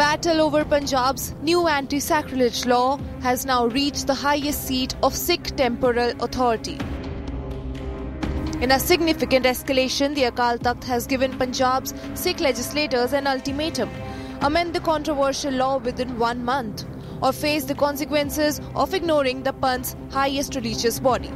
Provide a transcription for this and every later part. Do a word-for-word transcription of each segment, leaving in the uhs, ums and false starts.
battle over Punjab's new anti-sacrilege law has now reached the highest seat of Sikh temporal authority. In a significant escalation, the Akal Takht has given Punjab's Sikh legislators an ultimatum: amend the controversial law within one month or face the consequences of ignoring the Panth's highest religious body.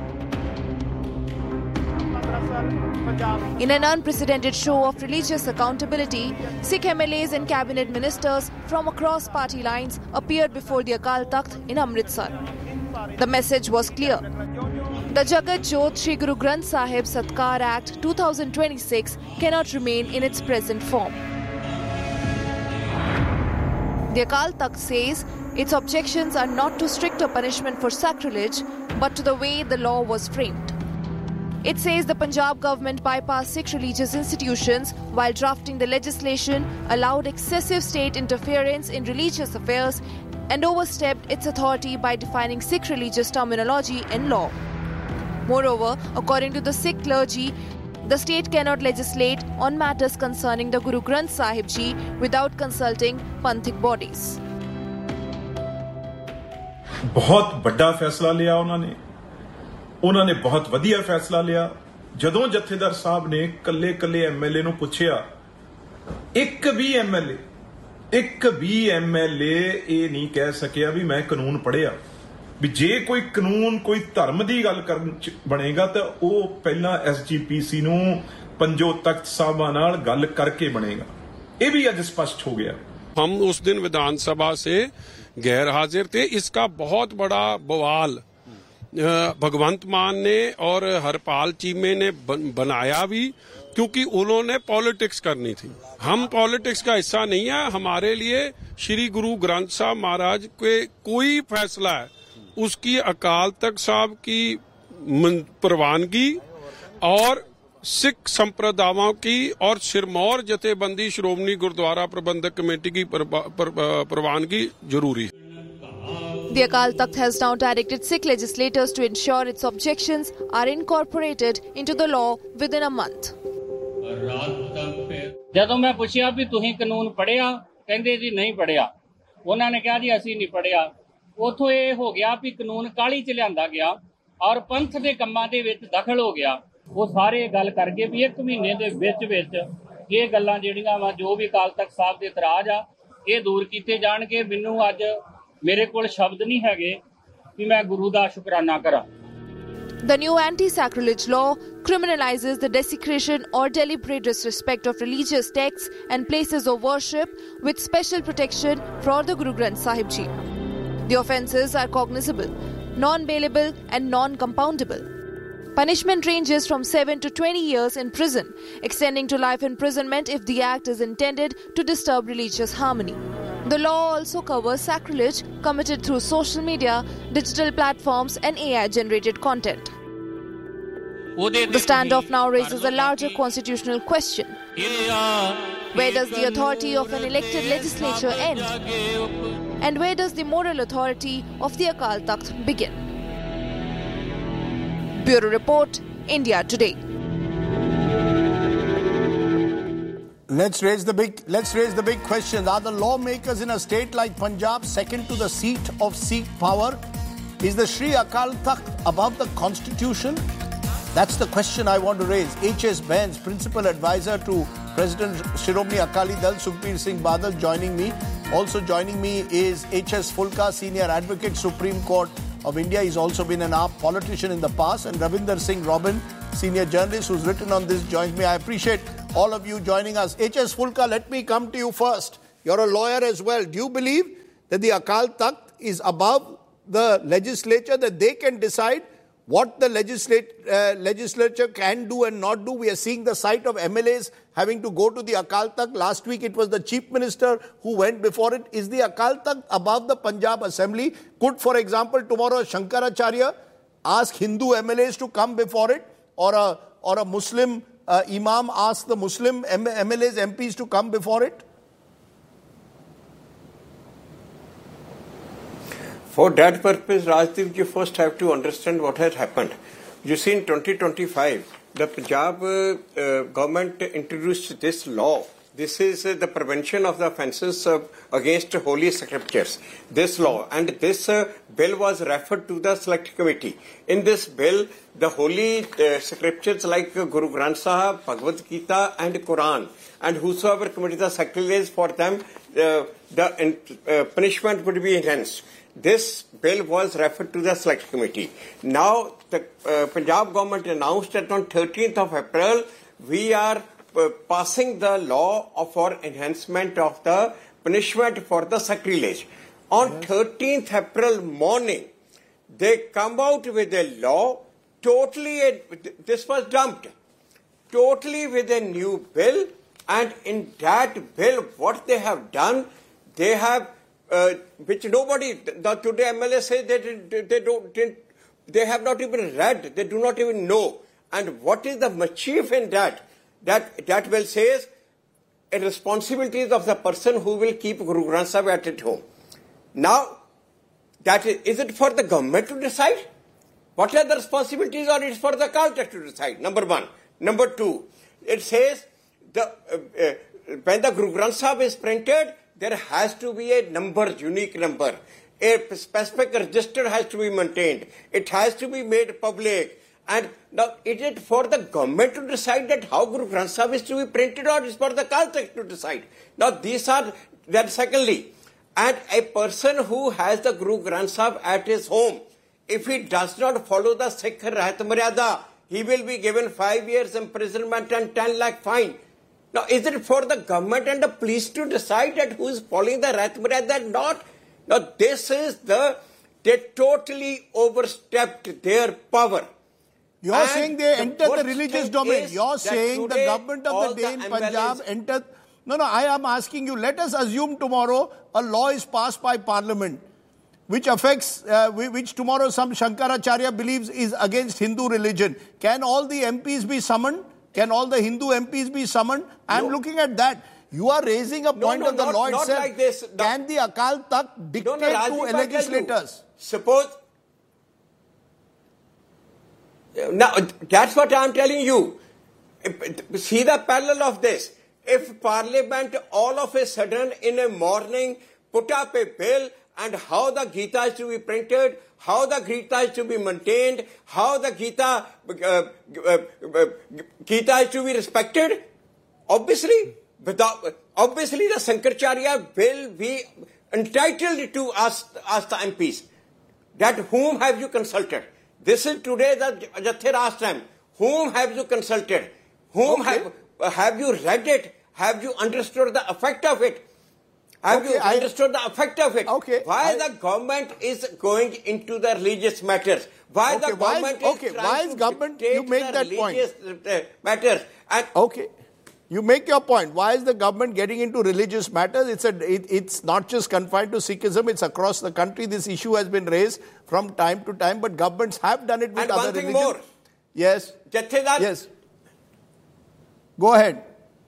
In an unprecedented show of religious accountability, Sikh M L As and cabinet ministers from across party lines appeared before the Akal Takht in Amritsar. The message was clear. The Jagat Jot Shri Guru Granth Sahib Satkar Act two thousand twenty-six cannot remain in its present form. The Akal Takht says its objections are not to stricter punishment for sacrilege, but to the way the law was framed. It says the Punjab government bypassed Sikh religious institutions while drafting the legislation, allowed excessive state interference in religious affairs, and overstepped its authority by defining Sikh religious terminology in law. Moreover, according to the Sikh clergy, the state cannot legislate on matters concerning the Guru Granth Sahib Ji without consulting Panthic bodies. बहुत बड़ा फैसला लिया उन्होंने उन्होंने बहुत वधिया फैसला लिया ਜਦੋਂ ਜਥੇਦਾਰ ਸਾਹਿਬ ਨੇ ਕੱਲੇ ਕੱਲੇ ਐਮਐਲਏ ਨੂੰ ਪੁੱਛਿਆ ਇੱਕ ਵੀ ਐਮਐਲਏ ਇੱਕ ਵੀ ਐਮਐਲਏ ਇਹ ਨਹੀਂ ਕਹਿ ਸਕਿਆ ਵੀ ਮੈਂ ਕਾਨੂੰਨ ਪੜ੍ਹਿਆ ਵੀ ਜੇ ਕੋਈ ਕਾਨੂੰਨ ਕੋਈ ਧਰਮ ਦੀ ਗੱਲ ਕਰਨ ਚ ਬਣੇਗਾ ਤਾਂ ਉਹ ਪਹਿਲਾਂ ਐਸਜੀਪੀਸੀ ਨੂੰ ਪੰਜੋ ਤਖਤ ਸਾਹਿਬਾਂ ਨਾਲ ਗੱਲ ਕਰਕੇ ਬਣੇਗਾ ਇਹ ਵੀ ਅੱਜ ਸਪਸ਼ਟ ਹੋ ਗਿਆ हम उस दिन विधानसभा से गैर हाजिर थे इसका बहुत बड़ा बवाल भगवंत मान ने और हरपाल चीमे ने बनाया भी क्योंकि उन्होंने पॉलिटिक्स करनी थी हम पॉलिटिक्स का हिस्सा नहीं है हमारे लिए श्री गुरु ग्रंथ साहब महाराज के कोई फैसला है उसकी अकाल तख्त साहब की प्रवानगी और सिख संप्रदायों की और सिरमौर जथेबंदी श्रोमणी गुरुद्वारा प्रबंधक कमेटी की प्रवानगी जरूरी है. The Akal Takht has now directed Sikh legislators to ensure its objections are incorporated into the law within a month. ਜਦੋਂ ਮੈਂ ਪੁੱਛਿਆ ਵੀ ਤੁਸੀਂ ਕਾਨੂੰਨ ਪੜ੍ਹਿਆ ਕਹਿੰਦੇ ਜੀ ਨਹੀਂ ਪੜ੍ਹਿਆ ਉਹਨਾਂ ਨੇ ਕਿਹਾ ਜੀ ਅਸੀਂ ਨਹੀਂ ਪੜ੍ਹਿਆ ਉਥੋਂ ਇਹ ਹੋ ਗਿਆ ਵੀ ਕਾਨੂੰਨ ਕਾਲੀ ਚ ਲਿਆਂਦਾ ਗਿਆ ਔਰ ਪੰਥ ਦੇ ਕੰਮਾਂ ਦੇ ਵਿੱਚ ਦਖਲ ਹੋ ਗਿਆ ਉਹ ਸਾਰੇ ਗੱਲ ਕਰਕੇ ਵੀ ਇੱਕ ਮਹੀਨੇ ਦੇ ਵਿੱਚ ਵਿੱਚ ਇਹ ਗੱਲਾਂ ਜਿਹੜੀਆਂ ਵਾ ਜੋ ਵੀ ਅਕਾਲ ਤਖਤ ਸਾਹਿਬ ਦੇ ਇਤਰਾਜ਼ ਆ ਇਹ ਦੂਰ ਕੀਤੇ ਜਾਣਗੇ ਮੈਨੂੰ ਅੱਜ ਮੇਰੇ ਕੋਲ ਸ਼ਬਦ ਨਹੀਂ ਹੈਗੇ ਕਿ ਮੈਂ ਗੁਰੂ ਦਾ ਸ਼ੁਕਰਾਨਾ ਕਰਾਂ. The new anti-sacrilege law criminalizes the desecration or deliberate disrespect of religious texts and places of worship with special protection for the Guru Granth Sahib Ji. The offences are cognizable, non-bailable and non-compoundable. Punishment ranges from seven to twenty years in prison, extending to life imprisonment if the act is intended to disturb religious harmony. The law also covers sacrilege committed through social media, digital platforms and A I-generated content. The standoff now raises a larger constitutional question. Where does the authority of an elected legislature end? And where does the moral authority of the Akal Takht begin? Bureau Report, India Today. Let's raise the big let's raise the big question. Are the lawmakers in a state like Punjab second to the seat of Sikh power? Is the Shri Akal Takht above the constitution? That's the question I want to raise. H S Bains, principal advisor to President Shiromani Akali Dal, Sukhbir Singh Badal, joining me. Also joining me is H S Fulka, senior advocate, Supreme Court of India. He's also been an armed politician in the past. And Ravinder Singh Robin, senior journalist who's written on this, joins me. I appreciate all of you joining us. H S Fulka, let me come to you first. You're a lawyer as well. Do you believe that the Akal Takht is above the legislature, that they can decide what the legislate, uh, legislature can do and not do? We are seeing the sight of M L As having to go to the Akal Takht. Last week it was the chief minister who went before it. Is the Akal Takht above the Punjab Assembly? Could, for example, tomorrow Shankaracharya ask Hindu M L As to come before it? Or a, or a Muslim uh, Imam ask the Muslim M L As, M Ps to come before it? For that purpose, Rajdeep, you first have to understand what has happened. You see, in twenty twenty-five, the Punjab uh, uh, government introduced this law This is uh, the prevention of the offences uh, against holy scriptures. This law and this uh, bill was referred to the select committee. In this bill, the holy uh, scriptures like uh, Guru Granth Sahib, Bhagavad Gita and Quran, and whosoever committed the sacrilege for them, uh, the uh, punishment would be enhanced. This bill was referred to the select committee. Now, the uh, Punjab government announced that on thirteenth of April, we are uh, passing the law for enhancement of the punishment for the sacrilege. On thirteenth April morning, they come out with a law, totally, this was dumped, totally with a new bill, and in that bill, what they have done, they have, uh, which nobody, the today M L A say they, they, they don't, didn't, they have not even read, they do not even know. And what is the mischief in that? That, that bill says, a responsibility is of the person who will keep Guru Granth Sahib at his home. Now, that is, is it for the government to decide? What are the responsibilities, or it's for the Akal Takht to decide? Number one. Number two, it says, the, uh, uh, when the Guru Granth Sahib is printed, there has to be a number, unique number. A specific register has to be maintained. It has to be made public. And now, is it for the government to decide that how Guru Granth Sahib is to be printed, or is it for the Akal Takht to decide? Now, these are, then secondly, and a person who has the Guru Granth Sahib at his home, if he does not follow the Sikh Rahat Maryada, he will be given five years imprisonment and ten lakh fine. Now, is it for the government and the police to decide that who is following the Rahat Maryada and not? Now, this is the, they totally overstepped their power. You're and saying they entered the religious domain. You're saying the government of the day in Punjab entered. No, no, I am asking you, let us assume tomorrow a law is passed by Parliament, which affects, uh, which tomorrow some Shankaracharya believes is against Hindu religion. Can all the M Ps be summoned? Can all the Hindu M Ps be summoned? I'm no. looking at that. You are raising a point no, no, of the not, law not itself. Like this. No. Can the Akal Takht dictate no, no, to legislators? Suppose, now that's what I'm telling you. See the parallel of this. If Parliament all of a sudden in a morning put up a bill and how the Gita is to be printed, how the Gita is to be maintained, how the Gita, uh, uh, uh, Gita is to be respected, obviously, without, obviously the Shankaracharya will be entitled to ask, ask the M Ps that whom have you consulted? This is today the Jathe Rashtam. Whom have you consulted? Whom okay. have, uh, have you read it? Have you understood the effect of it? Have okay, you understood I, the effect of it? Okay, why I, the government is going into the religious matters? Why okay, the government why is, okay, is trying why is to government, you make that point. matters? And okay, you make your point. Why is the government getting into religious matters? It's a, it, it's not just confined to Sikhism. It's across the country. This issue has been raised from time to time, but governments have done it with and other one thing religions. More. Yes. Jathedar, yes. Go ahead.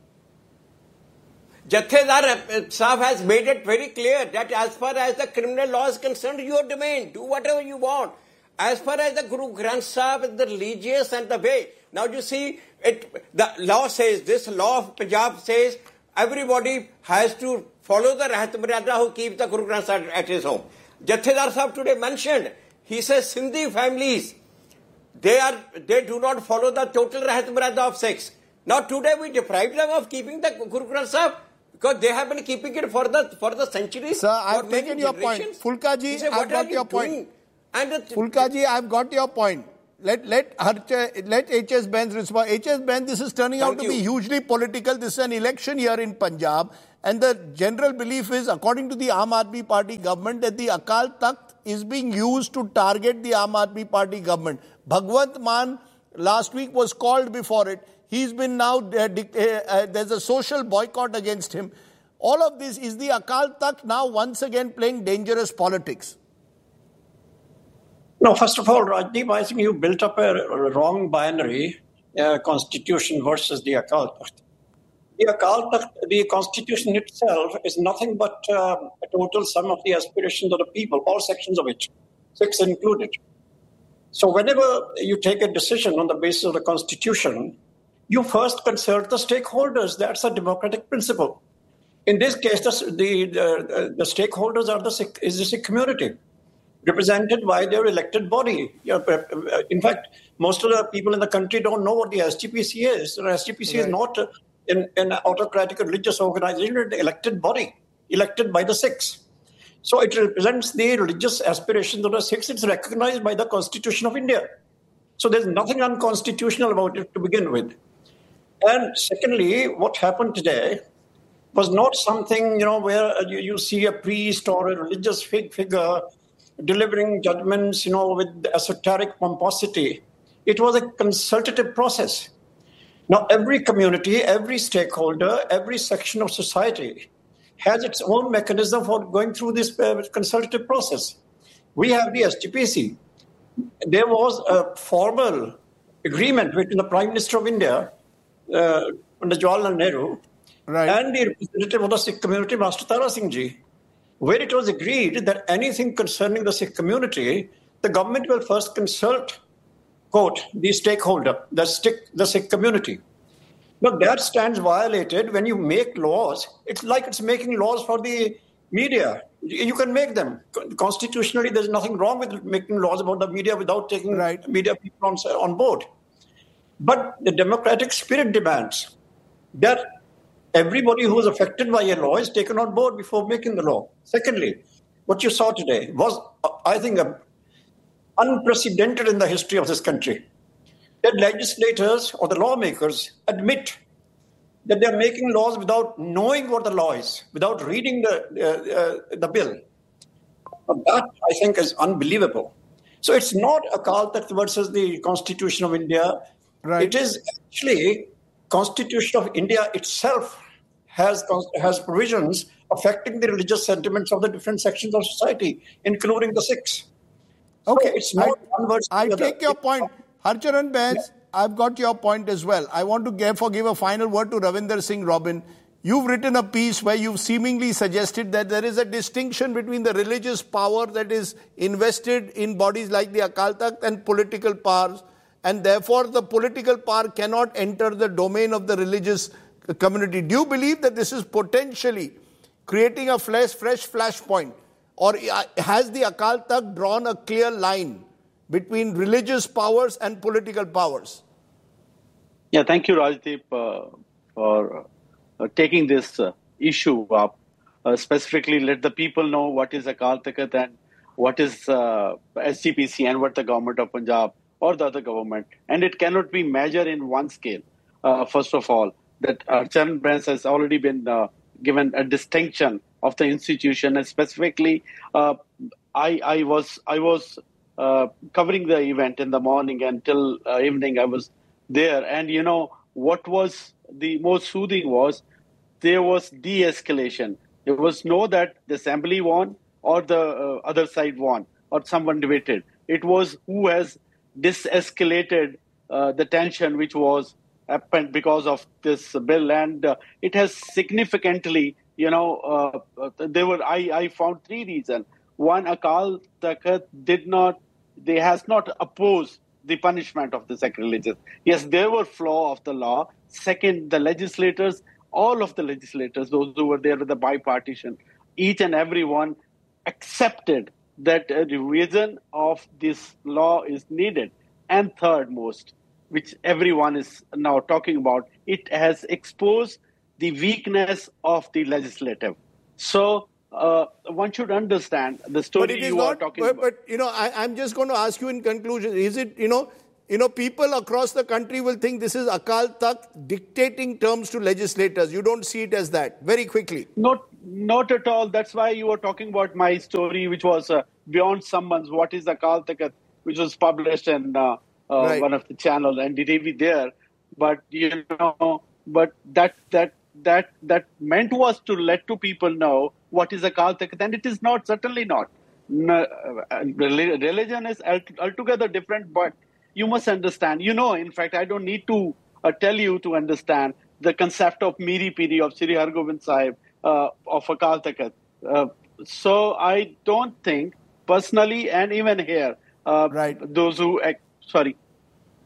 Jathedar Sahib has made it very clear that as far as the criminal law is concerned, your domain, do whatever you want. As far as the Guru Granth Sahib, the religious and the way. Now you see, it, the law says, this law of Punjab says, everybody has to follow the Rahat Maryada who keeps the Guru Granth Sahib at his home. Jathedar Sahib today mentioned, he says Sindhi families, they are they do not follow the total Rahat Maryada of Sikhs. Now today we deprive them of keeping the Guru Granth Sahib because they have been keeping it for the for the centuries. Sir, I've taken your point. Fulkaji, I've got your point. And Fulkaji, I've got your point. Let let let H S Benz respond. H S Benz, this is turning Thank out to you. be hugely political. This is an election year in Punjab, and the general belief is, according to the Aam Aadmi Party government, that the Akal Takht is being used to target the Aam Aadmi Party government. Bhagwant Mann last week was called before it. He's been now, uh, uh, there's a social boycott against him. All of this, is the Akal Takht now once again playing dangerous politics? No, first of all, Rajdeep, I think you built up a wrong binary, uh, constitution versus the Akal Takht. The Akal Takht, the constitution itself is nothing but uh, a total sum of the aspirations of the people, all sections of it, Sikhs included. So whenever you take a decision on the basis of the constitution, you first consult the stakeholders. That's a democratic principle. In this case, the, the, the, the stakeholders are the Sikh, is the Sikh community, represented by their elected body. In fact, most of the people in the country don't know what the S G P C is. The S G P C right. is not an, an autocratic religious organization, it's an elected body, elected by the Sikhs. So it represents the religious aspirations of the Sikhs. It's recognized by the Constitution of India. So there's nothing unconstitutional about it to begin with. And secondly, what happened today was not something, you know, where you, you see a priest or a religious figure delivering judgments, you know, with esoteric pomposity. It was a consultative process. Now, every community, every stakeholder, every section of society has its own mechanism for going through this uh, consultative process. We have the S G P C. There was a formal agreement between the Prime Minister of India, uh, under Jawaharlal Nehru, right. and the representative of the Sikh community, Master Tara Singh Ji, where it was agreed that anything concerning the Sikh community, the government will first consult, quote, the stakeholder, the Sikh, the Sikh community. Now, that stands violated when you make laws. It's like it's making laws for the media. You can make them. Constitutionally, there's nothing wrong with making laws about the media without taking right. media people on, on board. But the democratic spirit demands that everybody who is affected by a law is taken on board before making the law. Secondly, what you saw today was, I think, unprecedented in the history of this country. That legislators or the lawmakers admit that they're making laws without knowing what the law is, without reading the, uh, uh, the bill. But that, I think, is unbelievable. So it's not Akal Takht versus the Constitution of India. Right. It is actually Constitution of India itself has, has provisions affecting the religious sentiments of the different sections of society, including the Sikhs. Okay, so it's not I, one versus I the take other. your point. Harcharan Bais, yeah. I've got your point as well. I want to therefore give a final word to Ravinder Singh Robin. You've written a piece where you've seemingly suggested that there is a distinction between the religious power that is invested in bodies like the Akal Takht and political powers, and therefore the political power cannot enter the domain of the religious community. Do you believe that this is potentially creating a fresh, fresh flashpoint, or has the Akal Takht drawn a clear line between religious powers and political powers? Yeah, thank you, Rajdeep, uh, for uh, taking this uh, issue up. Uh, specifically, let the people know what is Akal Takht and what is uh, S G P C and what the government of Punjab or the other government. And it cannot be measured in one scale. Uh, first of all, that Harcharan Bais has already been uh, given a distinction of the institution, and specifically, uh, I, I was I was. Uh, covering the event in the morning until uh, evening, I was there. And, you know, what was the most soothing was there was de-escalation. There was no that the assembly won or the uh, other side won or someone debated. It was who has de-escalated uh, the tension which was happened because of this bill. And uh, it has significantly, you know, uh, there were, I, I found three reasons. One, Akal Takht did not They has not opposed the punishment of the sacrilegious. Yes, there were flaw of the law. Second, the legislators, all of the legislators, those who were there with the bipartisan, each and every one accepted that a revision of this law is needed. And third most, which everyone is now talking about, it has exposed the weakness of the legislative. So uh, one should understand the story you not, are talking but, about. But, you know, I, I'm just going to ask you in conclusion, is it, you know, you know, people across the country will think this is Akal Takht dictating terms to legislators. You don't see it as that. Very quickly. Not, not at all. That's why you were talking about my story, which was uh, Beyond Summons, What is Akal Takht, which was published in uh, uh, right. one of the channels and D V there. But, you know, but that, that, that, that meant was to let two people know what is Akal Takht, and it is not, certainly not. No, uh, religion is altogether different, but you must understand, you know, in fact, I don't need to uh, tell you to understand the concept of Miri Piri of Sri Hargobind Sahib uh, of Akal Takht. Uh, so I don't think personally, and even here, uh, right. those who, uh, sorry.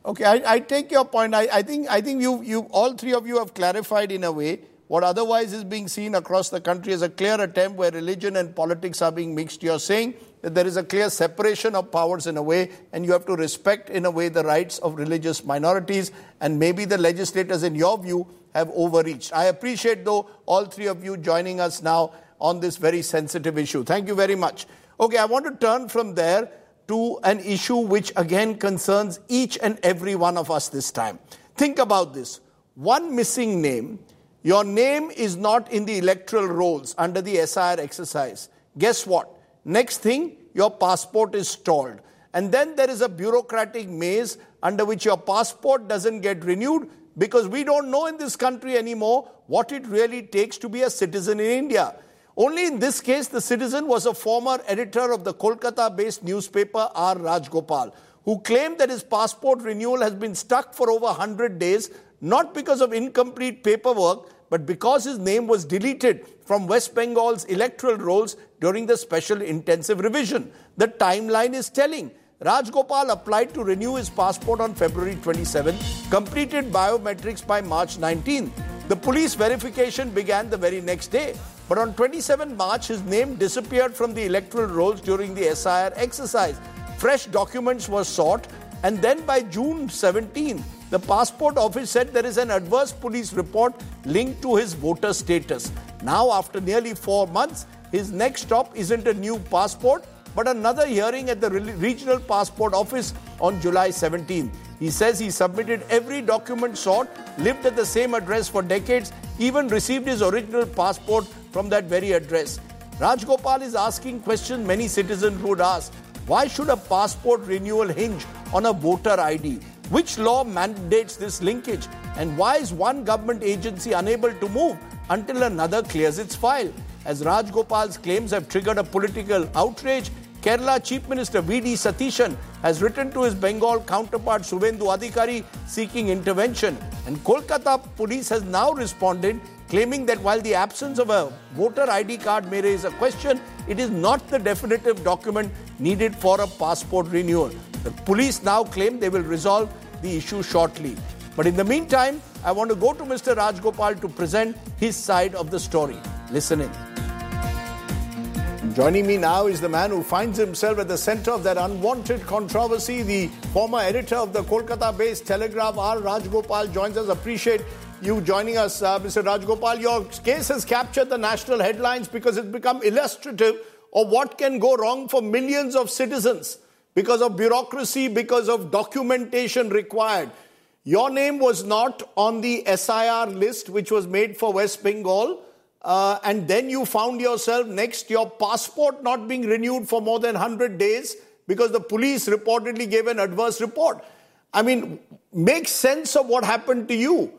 Okay, I, I take your point. I, I think I think you you all three of you have clarified in a way what otherwise is being seen across the country as a clear attempt where religion and politics are being mixed. You're saying that there is a clear separation of powers in a way, and you have to respect in a way the rights of religious minorities, and maybe the legislators in your view have overreached. I appreciate though all three of you joining us now on this very sensitive issue. Thank you very much. Okay, I want to turn from there to an issue which again concerns each and every one of us this time. Think about this. One missing name. Your name is not in the electoral rolls under the S I R exercise. Guess what? Next thing, your passport is stalled. And then there is a bureaucratic maze under which your passport doesn't get renewed because we don't know in this country anymore what it really takes to be a citizen in India. Only in this case, the citizen was a former editor of the Kolkata-based newspaper R. Rajgopal, who claimed that his passport renewal has been stuck for over one hundred days, not because of incomplete paperwork, but because his name was deleted from West Bengal's electoral rolls during the special intensive revision. The timeline is telling. Rajgopal applied to renew his passport on February twenty-seventh, completed biometrics by March nineteenth. The police verification began the very next day. But on twenty-seventh March, his name disappeared from the electoral rolls during the S I R exercise. Fresh documents were sought, and then by June seventeenth, the passport office said there is an adverse police report linked to his voter status. Now, after nearly four months, his next stop isn't a new passport, but another hearing at the regional passport office on July seventeenth. He says he submitted every document sought, lived at the same address for decades, even received his original passport from that very address. Rajgopal is asking questions many citizens would ask. Why should a passport renewal hinge on a voter I D? Which law mandates this linkage? And why is one government agency unable to move until another clears its file? As Rajgopal's claims have triggered a political outrage, Kerala Chief Minister V D Satishan has written to his Bengal counterpart Suvendu Adhikari seeking intervention. And Kolkata police has now responded, claiming that while the absence of a voter I D card may raise a question, it is not the definitive document needed for a passport renewal. The police now claim they will resolve the issue shortly. But in the meantime, I want to go to Mister Rajgopal to present his side of the story. Listen in. Joining me now is the man who finds himself at the center of that unwanted controversy. The former editor of the Kolkata-based Telegraph, R. Rajgopal, joins us. Appreciate you joining us, uh, Mister Rajgopal. Your case has captured the national headlines because it's become illustrative of what can go wrong for millions of citizens because of bureaucracy, because of documentation required. Your name was not on the S I R list, which was made for West Bengal. Uh, and then you found yourself next, your passport not being renewed for more than one hundred days because the police reportedly gave an adverse report. I mean, make sense of what happened to you.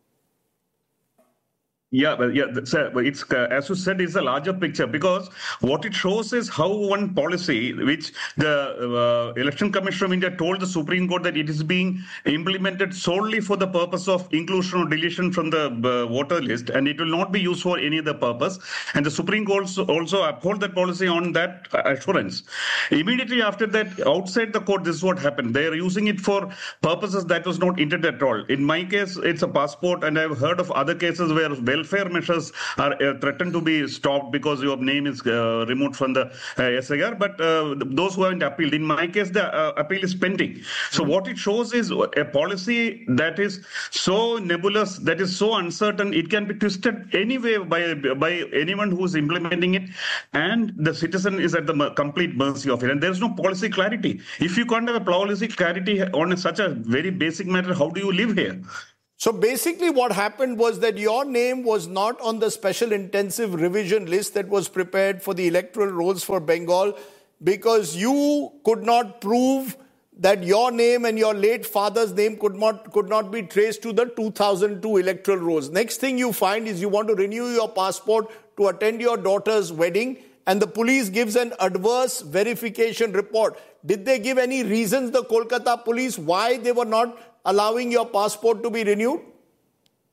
Yeah, well, yeah, sir, it's uh, as you said, it's a larger picture because what it shows is how one policy, which the uh, Election Commission of India told the Supreme Court that it is being implemented solely for the purpose of inclusion or deletion from the uh, voter list, and it will not be used for any other purpose. And the Supreme Court also, also uphold that policy on that assurance. Immediately after that, outside the court, this is what happened. They are using it for purposes that was not intended at all. In my case, it's a passport, and I've heard of other cases where well welfare measures are uh, threatened to be stopped because your name is uh, removed from the uh, S I R, but uh, those who haven't appealed. In my case, the uh, appeal is pending. So what it shows is a policy that is so nebulous, that is so uncertain, it can be twisted anyway by, by anyone who is implementing it, and the citizen is at the complete mercy of it. And there is no policy clarity. If you can't have a policy clarity on such a very basic matter, how do you live here? So basically what happened was that your name was not on the special intensive revision list that was prepared for the electoral rolls for Bengal because you could not prove that your name and your late father's name could not, could not be traced to the two thousand two electoral rolls. Next thing you find is you want to renew your passport to attend your daughter's wedding, and the police gives an adverse verification report. Did they give any reasons, the Kolkata police, why they were not allowing your passport to be renewed?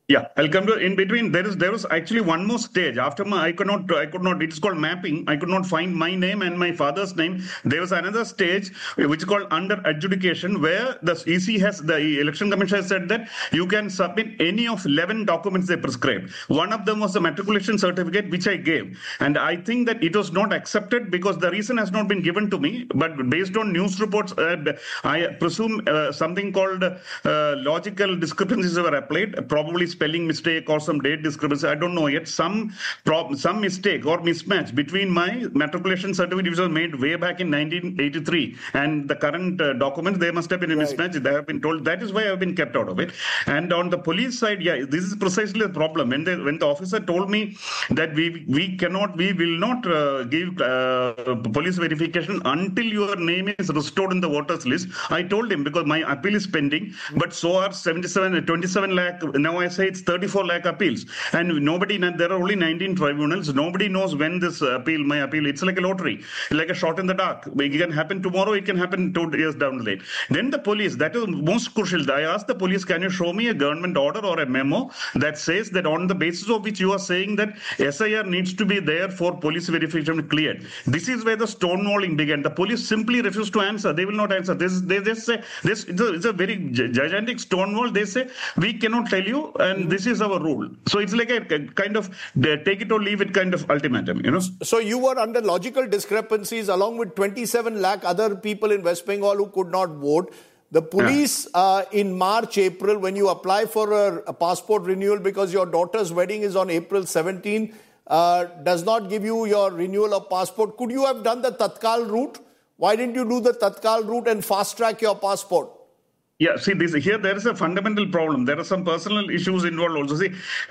Yeah, I'll come to in between. There is there was actually one more stage after my I could not I could not. It's called mapping. I could not find my name and my father's name. There was another stage which is called under adjudication, where the E C has the election commission has said that you can submit any of eleven documents they prescribed. One of them was the matriculation certificate, which I gave, and I think that it was not accepted because the reason has not been given to me. But based on news reports, uh, I presume uh, something called uh, logical discrepancies were applied, probably spelling mistake or some date discrepancy. I don't know yet. Some prob- some mistake or mismatch between my matriculation certificate, which was made way back in nineteen eighty-three, and the current uh, documents, they must have been a right. mismatch. They have been told. That is why I have been kept out of it. And on the police side, yeah, this is precisely the problem. When they, when the officer told me that we we cannot, we will not uh, give uh, police verification until your name is restored in the voters list, I told him, because my appeal is pending, but so are seventy-seven, twenty-seven lakh. Now I say it's thirty-four lakh appeals, and nobody, there are only nineteen tribunals. Nobody knows when this appeal, my appeal, it's like a lottery, like a shot in the dark. It can happen tomorrow, it can happen two years down the line. Then the police, that is most crucial. I asked the police, can you show me a government order or a memo that says that on the basis of which you are saying that S I R needs to be there for police verification cleared. This is where the stonewalling began. The police simply refuse to answer. They will not answer. This, they just say, this it's a, it's a very gigantic stonewall. They say, we cannot tell you, and mm-hmm. this is our rule. So it's like a, a kind of take it or leave it kind of ultimatum, you know. So you were under logical discrepancies along with twenty-seven lakh other people in West Bengal who could not vote. The police yeah. uh, in March, April, when you apply for a, a passport renewal because your daughter's wedding is on April seventeenth, uh, does not give you your renewal of passport. Could you have done the Tatkal route? Why didn't you do the Tatkal route and fast track your passport? Yeah, see, this here there is a fundamental problem. There are some personal issues involved also. See, uh,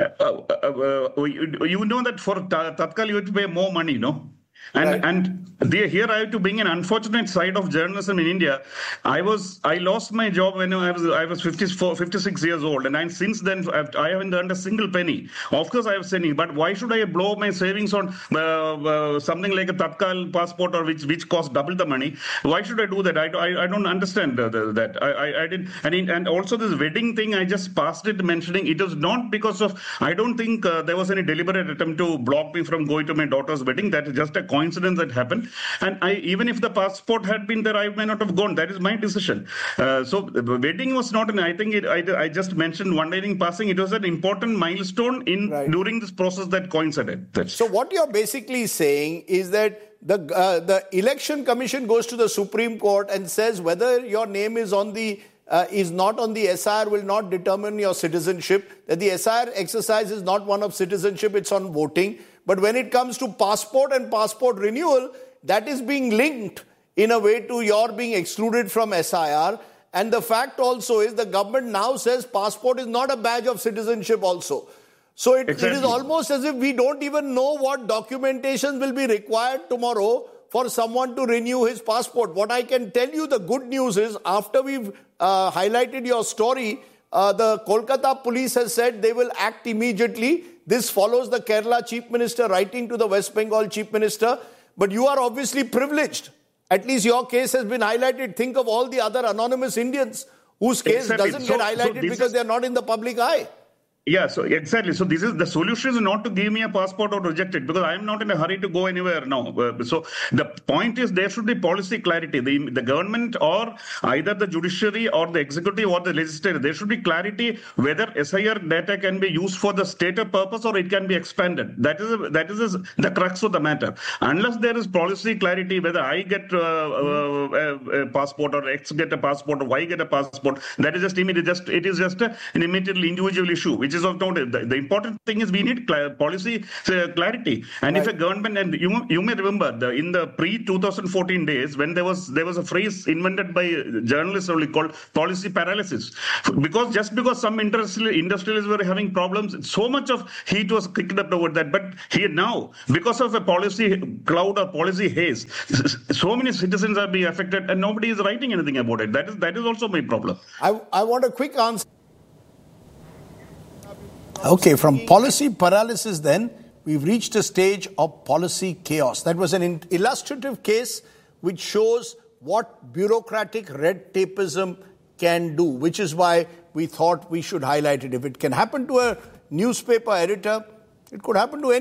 uh, uh, you, you know that for Tatkal you have to pay more money, no? And right. and they, here I have to bring an unfortunate side of journalism in India. I was I lost my job when I was I was fifty-four, fifty-six years old, and I, since then I've, I haven't earned a single penny. Of course I have saving, but why should I blow my savings on uh, uh, something like a Tatkal passport, or which which costs double the money? Why should I do that? I, I, I don't understand uh, the, that. I, I, I did and in, and also this wedding thing, I just passed it mentioning it was not because of. I don't think uh, there was any deliberate attempt to block me from going to my daughter's wedding. That is just a coincidence that happened, and I even if the passport had been there, I may not have gone. That is my decision. Uh, so the wedding was not an. I think it, I, I just mentioned one day in passing. It was an important milestone in right. during this process that coincided. That's so what you're basically saying is that the uh, the election commission goes to the Supreme Court and says whether your name is on the uh, is not on the S I R will not determine your citizenship. That the S I R exercise is not one of citizenship; it's on voting. But when it comes to passport and passport renewal, that is being linked in a way to your being excluded from S I R. And the fact also is the government now says passport is not a badge of citizenship also. So it, exactly. it is almost as if we don't even know what documentation will be required tomorrow for someone to renew his passport. What I can tell you, the good news is after we've uh, highlighted your story, uh, the Kolkata police has said they will act immediately. This follows the Kerala Chief Minister writing to the West Bengal Chief Minister. But you are obviously privileged. At least your case has been highlighted. Think of all the other anonymous Indians whose case exactly. doesn't so, get highlighted so because is... they're not in the public eye. Yeah, so exactly. So this is the solution is not to give me a passport or reject it, because I am not in a hurry to go anywhere now. Uh, so the point is there should be policy clarity. The, the government or either the judiciary or the executive or the legislature, there should be clarity whether S I R data can be used for the stated purpose or it can be expanded. That is a, that is a, the crux of the matter. Unless there is policy clarity whether I get uh, uh, a, a passport or X get a passport or Y get a passport, that is just immediate. Just it is just a, an immediately individual issue, which is of noted. The, the important thing is we need cl- policy uh, clarity. And right. if a government, and you you may remember the, in the pre twenty fourteen days when there was there was a phrase invented by journalists only called policy paralysis, because just because some industrial industrialists were having problems, so much of heat was kicked up over that. But here now, because of a policy cloud or policy haze, so many citizens are being affected, and nobody is writing anything about it. That is that is also my problem. I I want a quick answer. Okay, from policy paralysis then, we've reached a stage of policy chaos. That was an illustrative case which shows what bureaucratic red tapeism can do, which is why we thought we should highlight it. If it can happen to a newspaper editor, it could happen to any